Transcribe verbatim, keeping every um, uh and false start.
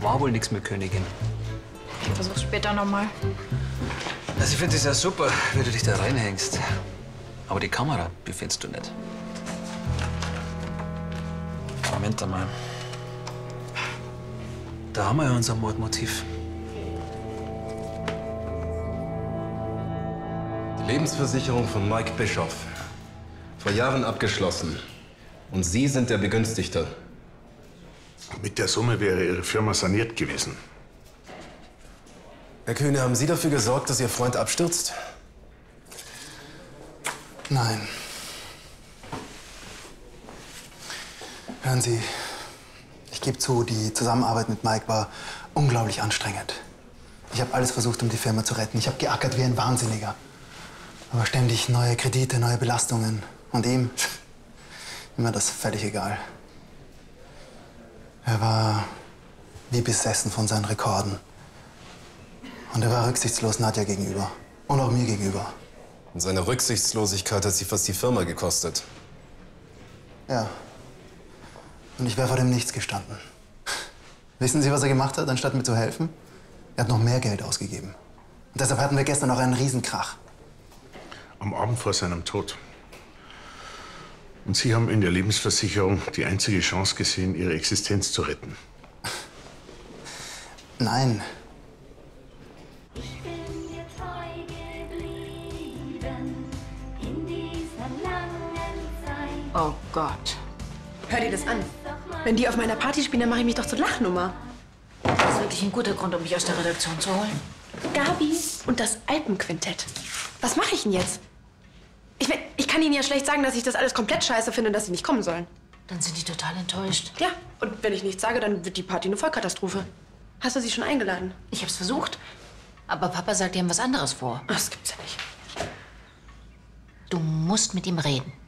war wohl nichts mit Königin. Ich versuch's später nochmal. Also ich finde es ja super, wie du dich da reinhängst. Aber die Kamera, die findest du nicht. Moment einmal. Da haben wir ja unser Mordmotiv. Die Lebensversicherung von Mike Bischoff. Vor Jahren abgeschlossen. Und Sie sind der Begünstigte. Mit der Summe wäre Ihre Firma saniert gewesen. Herr Kühne, haben Sie dafür gesorgt, dass Ihr Freund abstürzt? Nein. Hören Sie, ich gebe zu, die Zusammenarbeit mit Mike war unglaublich anstrengend. Ich habe alles versucht, um die Firma zu retten. Ich habe geackert wie ein Wahnsinniger. Aber ständig neue Kredite, neue Belastungen. Und ihm immer das völlig egal. Er war wie besessen von seinen Rekorden. Und er war rücksichtslos Nadja gegenüber. Und auch mir gegenüber. Und seine Rücksichtslosigkeit hat Sie fast die Firma gekostet. Ja. Und ich wäre vor dem Nichts gestanden. Wissen Sie, was er gemacht hat, anstatt mir zu helfen? Er hat noch mehr Geld ausgegeben. Und deshalb hatten wir gestern noch einen Riesenkrach. Am Abend vor seinem Tod. Und Sie haben in der Lebensversicherung die einzige Chance gesehen, Ihre Existenz zu retten. Nein. Ich bin dir treu geblieben in dieser langen Zeit. Oh Gott. Hör dir das an. Wenn die auf meiner Party spielen, dann mache ich mich doch zur Lachnummer. Das ist wirklich ein guter Grund, um mich aus der Redaktion zu holen. Gabi und das Alpenquintett. Was mache ich denn jetzt? Ich, mein, ich kann Ihnen ja schlecht sagen, dass ich das alles komplett scheiße finde und dass Sie nicht kommen sollen. Dann sind die total enttäuscht. Ja, und wenn ich nichts sage, dann wird die Party eine Vollkatastrophe. Hast du sie schon eingeladen? Ich hab's versucht. Aber Papa sagt, die haben was anderes vor. Ach, das gibt's ja nicht. Du musst mit ihm reden.